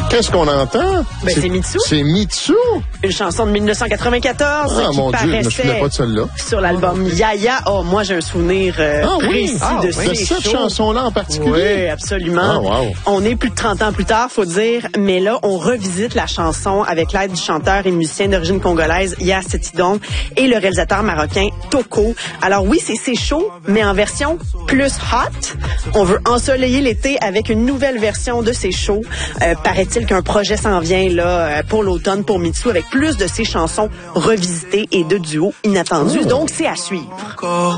Qu'est-ce qu'on entend? Ben, c'est Mitsou. C'est Mitsou? Une chanson de 1994 Ah, qui mon Dieu, je me souviens paraissait pas de celle-là. sur l'album Yaya. Oh, moi, j'ai un souvenir précis de ces cette shows. chanson-là en particulier? Oui, absolument. Ah, wow. On est plus de 30 ans plus tard, faut dire, mais là, on revisite la chanson avec l'aide du chanteur et musicien d'origine congolaise Ya Setidon et le réalisateur marocain Toko. Alors oui, c'est chaud, mais en version plus hot. On veut ensoleiller l'été avec une nouvelle version de ces shows. Paraît-il qu'un projet s'en vient là pour l'automne pour Mitsou avec plus de ses chansons revisitées et de duos inattendus. Donc, c'est à suivre.